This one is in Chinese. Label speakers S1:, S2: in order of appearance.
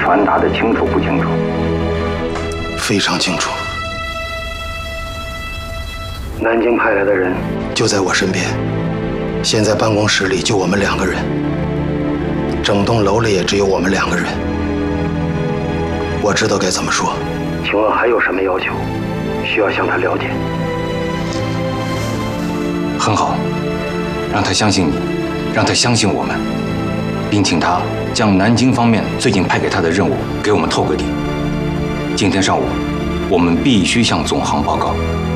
S1: 传达的清楚不清楚？
S2: 非常清楚。
S1: 南京派来的人
S2: 就在我身边，现在办公室里就我们2个人，整栋楼里也只有我们2个人。我知道该怎么说。
S1: 请问还有什么要求需要向他了解？
S3: 很好，让他相信你，让他相信我们，并请他将南京方面最近派给他的任务给我们透个底。今天上午，我们必须向总行报告。